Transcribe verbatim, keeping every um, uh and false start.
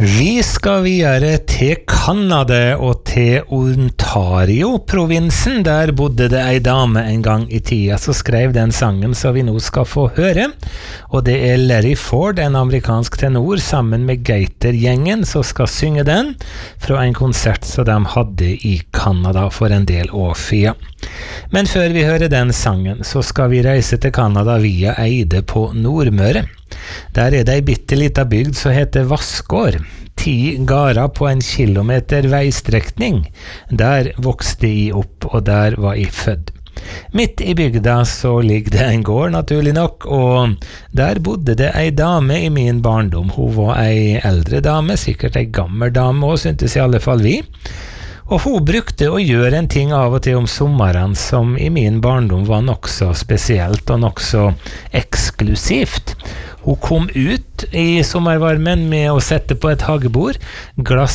Vi skal videre til Kanada og til Ontario-provinsen. Der bodde det ei dame en gang i tida som skrev den sangen som vi nå skal få høre. Og det er Larry Ford, en amerikansk tenor, sammen med Gaiter-gjengen som skal synge den fra en konsert som de hadde i Kanada for en del år siden. Men før vi hører den sangen, så skal vi reise til Kanada via Eide på Nordmøre. Der er det ei bitte lita bygd som heter Vassgård. Ti garer på en kilometer veistrekning. Der vokste jeg opp, og der var jeg født. Midt i bygda så ligger det en gård, naturlig nok, og der bodde det ei dame i min barndom. Hun var ei eldre dame, sikkert ei gammel dame, og syntes i alle fall vi. Og hun brukte å gjøre en ting av og til om sommeren som i min barndom var nokså spesielt og nokså eksklusivt. Hun kom ut i sommervarmen med å sette på et hagebord, glass